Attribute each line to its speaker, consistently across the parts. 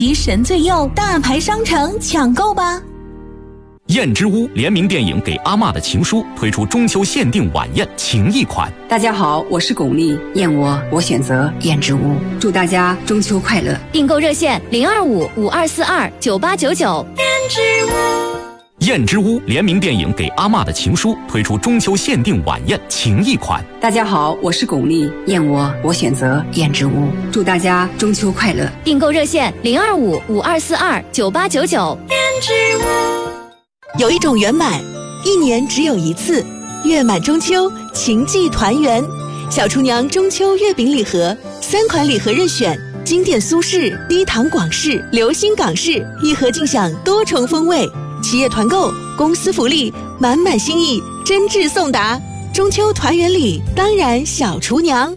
Speaker 1: 及神最右大牌商城抢购吧。
Speaker 2: 燕之屋联名电影《给阿嬷的情书》推出中秋限定晚宴情谊款。
Speaker 3: 大家好，我是巩俐，燕我选择燕之屋，祝大家中秋快乐。
Speaker 4: 订购热线025-5242-9899。
Speaker 1: 燕之屋。
Speaker 2: 燕之屋联名电影《给阿嬷的情书》推出中秋限定晚宴情谊款。
Speaker 3: 大家好，我是巩俐，燕我选择燕之屋，祝大家中秋快乐。
Speaker 4: 订购热线025-5242-9899。
Speaker 1: 燕之屋。有一种圆满，一年只有一次，月满中秋，情寄团圆。小厨娘中秋月饼礼盒，3款礼盒任选，经典苏式、低糖广式、流心港式，一盒尽享多重风味。企业团购，公司福利，满满心意，真挚送达。中秋团圆礼，当然小厨娘。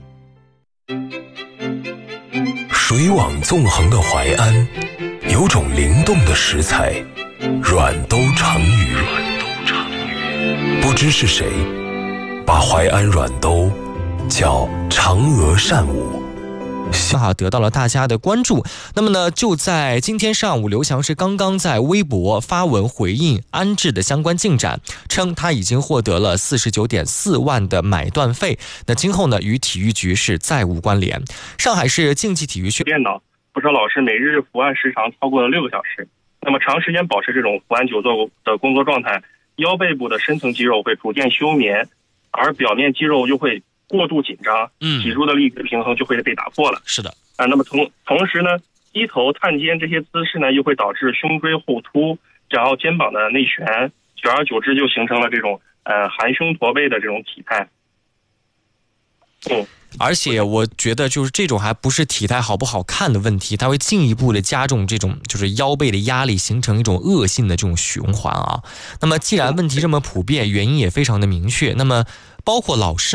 Speaker 5: 水网纵横的淮安，有种灵动的食材，软兜成鱼。不知是谁把淮安软兜叫嫦娥扇舞，
Speaker 6: 得到了大家的关注。那么呢，就在今天上午，刘翔是刚刚在微博发文回应安置的相关进展，称他已经获得了49.4万的买断费。那今后呢，与体育局是再无关联。上海市竞技体育学
Speaker 7: 电脑不少老师每日伏案时长超过了6个小时，那么长时间保持这种伏案久坐的工作状态，腰背部的深层肌肉会逐渐休眠，而表面肌肉又会过度紧张，脊柱的力学平衡就会被打破了。
Speaker 6: 是的
Speaker 7: 那么同时呢，低头探肩这些姿势呢，又会导致胸椎后凸，然后肩膀的内旋，久而久之就形成了这种含胸驼背的这种体态。
Speaker 6: 而且我觉得就是这种还不是体态好不好看的问题，它会进一步的加重这种就是腰背的压力，形成一种恶性的这种循环啊。那么既然问题这么普遍，原因也非常的明确，那么包括老师